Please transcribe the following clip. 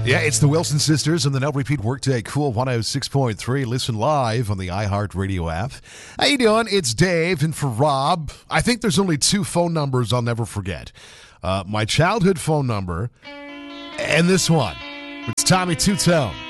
Yeah, it's the Wilson Sisters and the No Repeat Workday Cool 106.3. Listen live on the iHeartRadio app. How you doing? It's Dave, and for Rob, I think there's only two phone numbers I'll never forget. My childhood phone number and this one. It's Tommy Tutone.